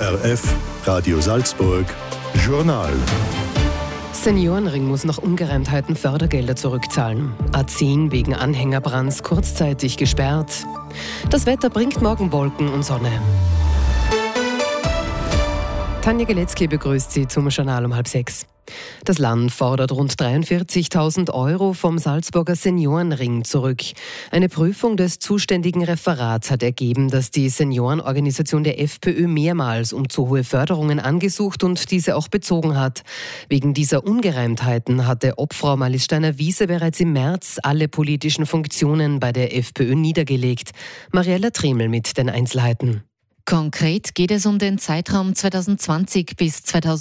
ORF Radio Salzburg Journal. Seniorenring muss nach Ungereimtheiten Fördergelder zurückzahlen. A10 wegen Anhängerbrands kurzzeitig gesperrt. Das Wetter bringt morgen Wolken und Sonne. Tanja Geletzky begrüßt Sie zum Journal um 5:30. Das Land fordert rund 43.000 € vom Salzburger Seniorenring zurück. Eine Prüfung des zuständigen Referats hat ergeben, dass die Seniorenorganisation der FPÖ mehrmals um zu hohe Förderungen angesucht und diese auch bezogen hat. Wegen dieser Ungereimtheiten hatte Obfrau Marlies Steiner-Wiese bereits im März alle politischen Funktionen bei der FPÖ niedergelegt. Mariella Tremel mit den Einzelheiten. Konkret geht es um den Zeitraum 2020 bis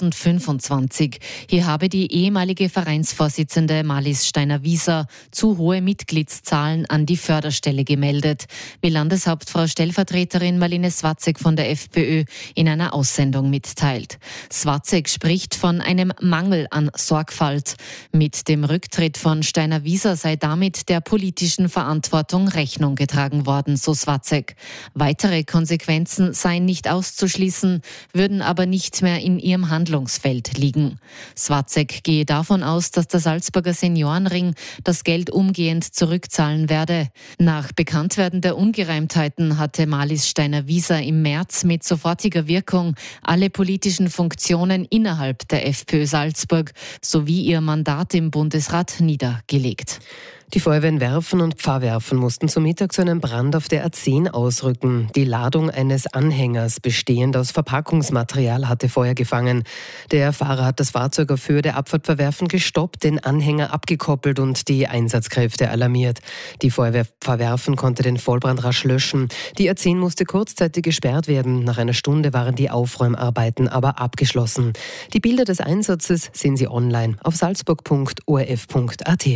2025. Hier habe die ehemalige Vereinsvorsitzende Marlies Steiner-Wieser zu hohe Mitgliedszahlen an die Förderstelle gemeldet, wie Landeshauptfrau Stellvertreterin Marlene Swatzek von der FPÖ in einer Aussendung mitteilt. Swatzek spricht von einem Mangel an Sorgfalt. Mit dem Rücktritt von Steiner-Wieser sei damit der politischen Verantwortung Rechnung getragen worden, so Swatzek. Weitere Konsequenzen seien nicht auszuschließen, würden aber nicht mehr in ihrem Handlungsfeld liegen. Swatzek gehe davon aus, dass der Salzburger Seniorenring das Geld umgehend zurückzahlen werde. Nach Bekanntwerden der Ungereimtheiten hatte Marlies Steiner-Wieser im März mit sofortiger Wirkung alle politischen Funktionen innerhalb der FPÖ Salzburg sowie ihr Mandat im Bundesrat niedergelegt. Die Feuerwehren Werfen und Pfarrwerfen mussten zum Mittag zu einem Brand auf der A10 ausrücken. Die Ladung eines Anhängers, bestehend aus Verpackungsmaterial, hatte Feuer gefangen. Der Fahrer hat das Fahrzeug auf Höhe der Abfahrt Verwerfen gestoppt, den Anhänger abgekoppelt und die Einsatzkräfte alarmiert. Die Feuerwehr Pfarrwerfen konnte den Vollbrand rasch löschen. Die A10 musste kurzzeitig gesperrt werden. Nach einer Stunde waren die Aufräumarbeiten aber abgeschlossen. Die Bilder des Einsatzes sehen Sie online auf salzburg.orf.at.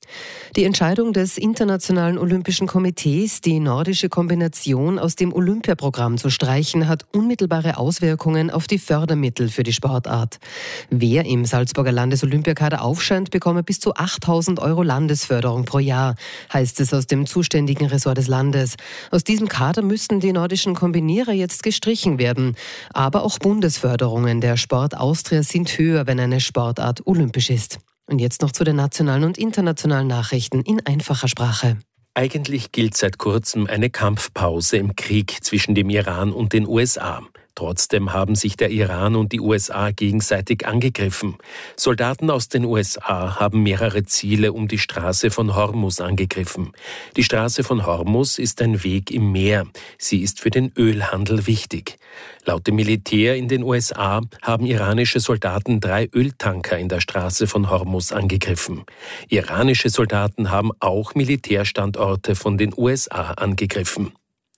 Die Entscheidung des Internationalen Olympischen Komitees, die nordische Kombination aus dem Olympiaprogramm zu streichen, hat unmittelbare Auswirkungen auf die Fördermittel für die Sportart. Wer im Salzburger Landesolympiakader aufscheint, bekomme bis zu 8.000 € Landesförderung pro Jahr, heißt es aus dem zuständigen Ressort des Landes. Aus diesem Kader müssten die nordischen Kombinierer jetzt gestrichen werden. Aber auch Bundesförderungen der Sport Austria sind höher, wenn eine Sportart olympisch ist. Und jetzt noch zu den nationalen und internationalen Nachrichten in einfacher Sprache. Eigentlich gilt seit kurzem eine Kampfpause im Krieg zwischen dem Iran und den USA. Trotzdem haben sich der Iran und die USA gegenseitig angegriffen. Soldaten aus den USA haben mehrere Ziele um die Straße von Hormuz angegriffen. Die Straße von Hormuz ist ein Weg im Meer. Sie ist für den Ölhandel wichtig. Laut dem Militär in den USA haben iranische Soldaten 3 Öltanker in der Straße von Hormuz angegriffen. Iranische Soldaten haben auch Militärstandorte von den USA angegriffen.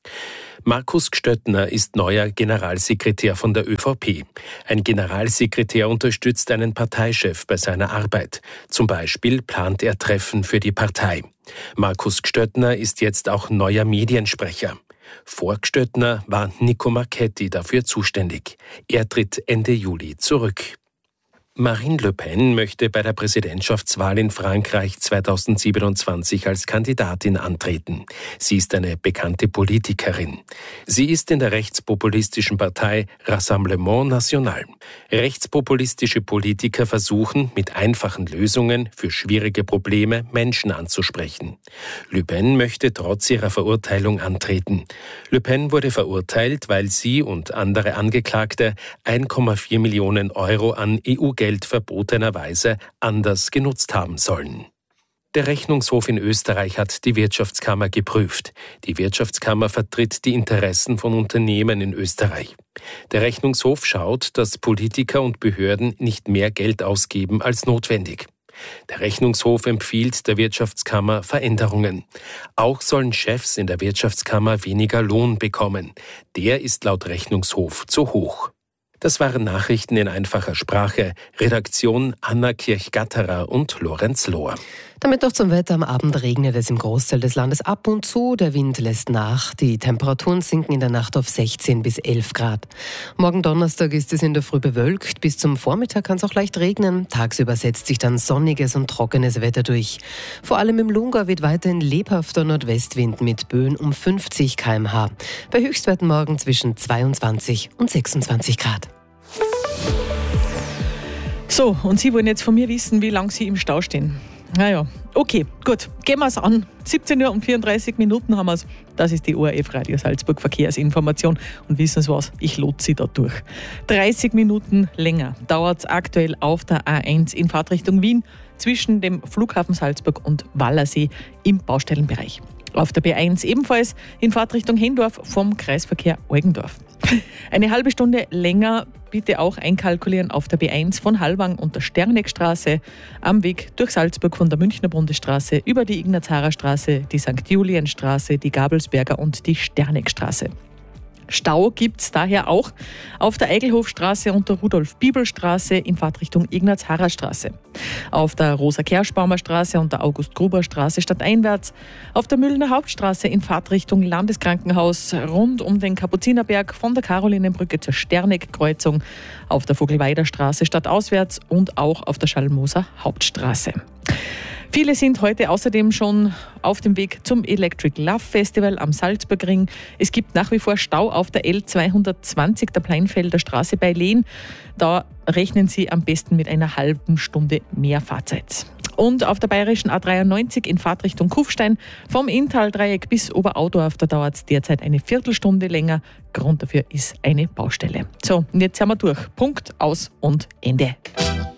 Markus Gstöttner ist neuer Generalsekretär von der ÖVP. Ein Generalsekretär unterstützt einen Parteichef bei seiner Arbeit. Zum Beispiel plant er Treffen für die Partei. Markus Gstöttner ist jetzt auch neuer Mediensprecher. Vor Gstöttner war Nico Marchetti dafür zuständig. Er tritt Ende Juli zurück. Marine Le Pen möchte bei der Präsidentschaftswahl in Frankreich 2027 als Kandidatin antreten. Sie ist eine bekannte Politikerin. Sie ist in der rechtspopulistischen Partei Rassemblement National. Rechtspopulistische Politiker versuchen, mit einfachen Lösungen für schwierige Probleme Menschen anzusprechen. Le Pen möchte trotz ihrer Verurteilung antreten. Le Pen wurde verurteilt, weil sie und andere Angeklagte 1,4 Millionen € an EU-Geld verbotenerweise anders genutzt haben sollen. Der Rechnungshof in Österreich hat die Wirtschaftskammer geprüft. Die Wirtschaftskammer vertritt die Interessen von Unternehmen in Österreich. Der Rechnungshof schaut, dass Politiker und Behörden nicht mehr Geld ausgeben als notwendig. Der Rechnungshof empfiehlt der Wirtschaftskammer Veränderungen. Auch sollen Chefs in der Wirtschaftskammer weniger Lohn bekommen. Der ist laut Rechnungshof zu hoch. Das waren Nachrichten in einfacher Sprache. Redaktion Anna Kirchgatterer und Lorenz Lohr. Damit noch zum Wetter. Am Abend regnet es im Großteil des Landes ab und zu. Der Wind lässt nach. Die Temperaturen sinken in der Nacht auf 16 bis 11 Grad. Morgen Donnerstag ist es in der Früh bewölkt. Bis zum Vormittag kann es auch leicht regnen. Tagsüber setzt sich dann sonniges und trockenes Wetter durch. Vor allem im Lungau weht weiterhin lebhafter Nordwestwind mit Böen um 50 km/h. Bei Höchstwerten morgen zwischen 22 und 26 Grad. So, und Sie wollen jetzt von mir wissen, wie lange Sie im Stau stehen. Naja, okay, gut, gehen wir es an. 17 Uhr und 34 Minuten haben wir es. Das ist die ORF Radio Salzburg Verkehrsinformation. Und wissen Sie was, ich lotse Sie da durch. 30 Minuten länger dauert es aktuell auf der A1 in Fahrtrichtung Wien zwischen dem Flughafen Salzburg und Wallersee im Baustellenbereich. Auf der B1 ebenfalls in Fahrtrichtung Hendorf vom Kreisverkehr Eugendorf. Eine halbe Stunde länger bitte auch einkalkulieren auf der B1 von Hallwang und der Sterneckstraße, am Weg durch Salzburg von der Münchner Bundesstraße über die Ignaz-Harrer-Straße, die St. Julienstraße, die Gabelsberger und die Sterneckstraße. Stau gibt es daher auch auf der Eigelhofstraße und der Rudolf-Bibel-Straße in Fahrtrichtung Ignaz-Harrer-Straße. Auf der Rosa-Kerschbaumer-Straße und der August-Gruber-Straße stadteinwärts. Auf der Müllner Hauptstraße in Fahrtrichtung Landeskrankenhaus rund um den Kapuzinerberg von der Karolinenbrücke zur Sterneck-Kreuzung. Auf der Vogelweider-Straße stadtauswärts und auch auf der Schallmoser Hauptstraße. Viele sind heute außerdem schon auf dem Weg zum Electric Love Festival am Salzburgring. Es gibt nach wie vor Stau auf der L220 der Pleinfelder Straße bei Lehn. Da rechnen Sie am besten mit einer halben Stunde mehr Fahrzeit. Und auf der bayerischen A93 in Fahrtrichtung Kufstein vom Inntaldreieck bis Oberaudorf, da dauert es derzeit eine Viertelstunde länger. Grund dafür ist eine Baustelle. So, und jetzt sind wir durch. Punkt, aus und Ende.